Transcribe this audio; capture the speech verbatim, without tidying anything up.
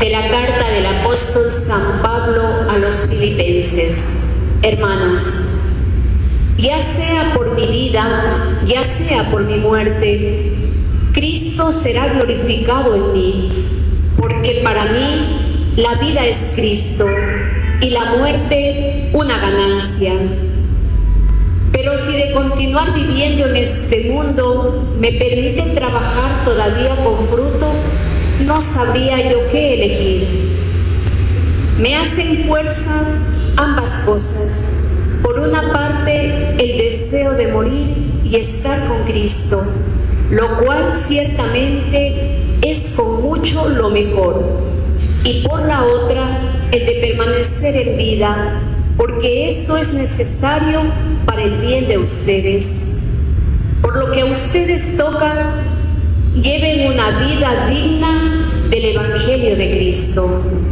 de la carta del apóstol San Pablo a los Filipenses. Hermanos, ya sea por mi vida, ya sea por mi muerte, Cristo será glorificado en mí, porque para mí la vida es Cristo y la muerte una ganancia. Pero si de continuar viviendo en este mundo me permite trabajar todavía con fruto, no sabría yo qué elegir. Me hacen fuerza ambas cosas. Por una parte, el deseo de morir y estar con Cristo, lo cual ciertamente es con mucho lo mejor. Y por la otra, el de permanecer en vida, porque esto es necesario para el bien de ustedes. Por lo que a ustedes toca, lleven una vida digna del Evangelio de Cristo.